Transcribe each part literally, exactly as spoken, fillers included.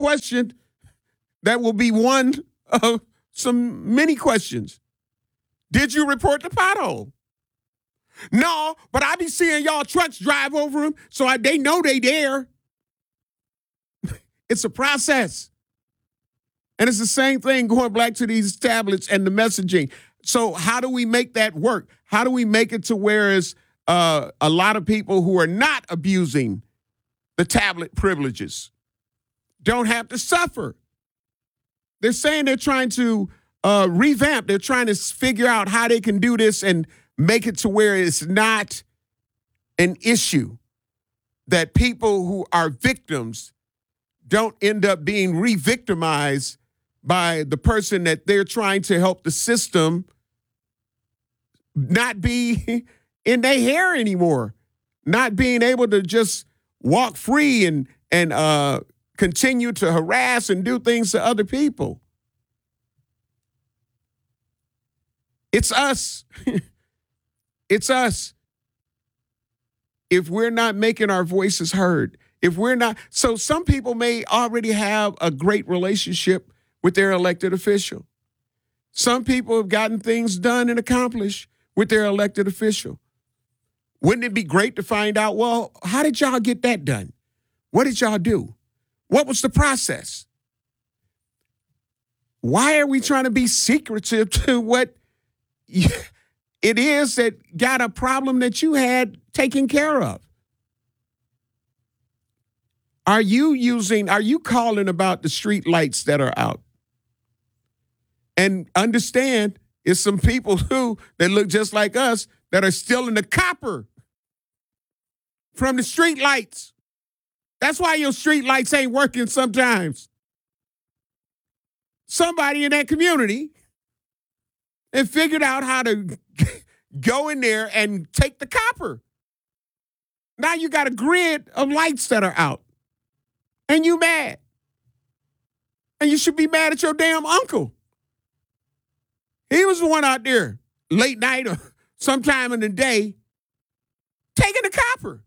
question that will be one of some many questions. Did you report the pothole? No, but I be seeing y'all trucks drive over them, so I, they know they there. It's a process. And it's the same thing going back to these tablets and the messaging. So how do we make that work? How do we make it to where it's uh, a lot of people who are not abusing the tablet privileges don't have to suffer? They're saying they're trying to uh, revamp. They're trying to figure out how they can do this and make it to where it's not an issue, that people who are victims don't end up being re-victimized by the person that they're trying to help the system not be in their hair anymore, not being able to just walk free and and uh, continue to harass and do things to other people. It's us. It's us. If we're not making our voices heard, if we're not, so some people may already have a great relationship with their elected official. Some people have gotten things done and accomplished with their elected official. Wouldn't it be great to find out, well, how did y'all get that done? What did y'all do? What was the process? Why are we trying to be secretive to what it is that got a problem that you had taken care of? Are you using, are you calling about the street lights that are out? And understand, it's some people who, that look just like us, that are stealing the copper from the street lights. That's why your street lights ain't working sometimes. Somebody in that community and figured out how to go in there and take the copper. Now you got a grid of lights that are out. And you mad. And you should be mad at your damn uncle. He was the one out there late night or sometime in the day taking the copper.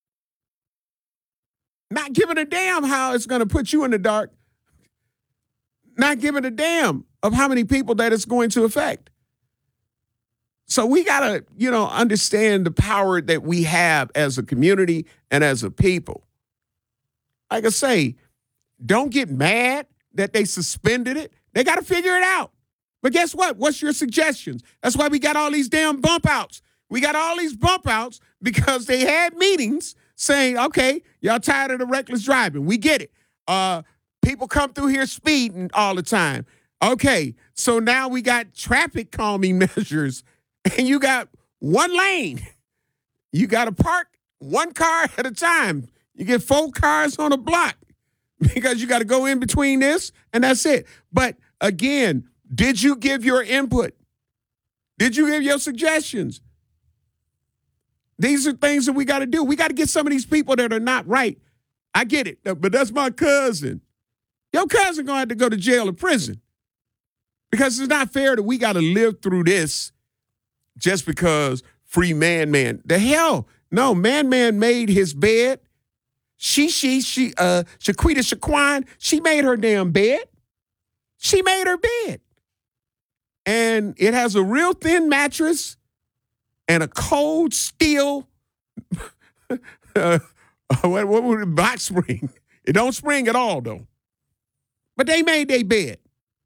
Not giving a damn how it's going to put you in the dark. Not giving a damn of how many people that it's going to affect. So we got to, you know, understand the power that we have as a community and as a people. Like I say, don't get mad that they suspended it. They got to figure it out. But guess what? What's your suggestions? That's why we got all these damn bump outs. We got all these bump outs because they had meetings saying, okay, y'all tired of the reckless driving. We get it. Uh, people come through here speeding all the time. Okay, so now we got traffic calming measures, and you got one lane. You got to park one car at a time. You get four cars on a block because you got to go in between this, and that's it. But again, did you give your input? Did you give your suggestions? These are things that we got to do. We got to get some of these people that are not right. I get it, but that's my cousin. Your cousin going to have to go to jail or prison because it's not fair that we got to live through this just because free man, man. The hell, no, man, man made his bed. She, she, she, uh, Shaquita Shaquan, she made her damn bed. She made her bed. And it has a real thin mattress and a cold steel, uh, what, what would it, box spring. It don't spring at all, though. But they made their bed.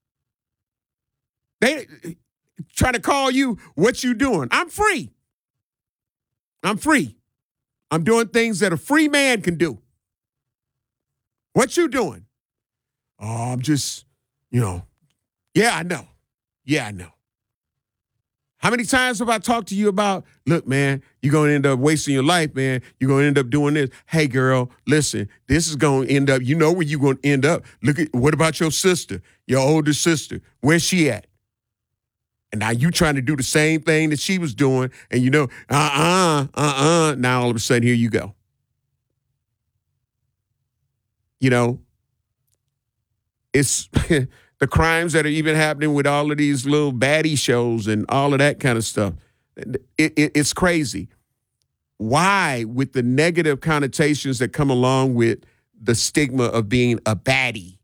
They try to call you, what you doing? I'm free. I'm free. I'm doing things that a free man can do. What you doing? Oh, I'm just, you know, yeah, I know. Yeah, I know. How many times have I talked to you about, look, man, you're going to end up wasting your life, man. You're going to end up doing this. Hey, girl, listen, this is going to end up, you know where you're going to end up. Look at, what about your sister, your older sister? Where's she at? And now you trying to do the same thing that she was doing, and you know, uh-uh, uh-uh. Now all of a sudden, here you go. You know, it's the crimes that are even happening with all of these little baddie shows and all of that kind of stuff. It, it, it's crazy. Why, with the negative connotations that come along with the stigma of being a baddie,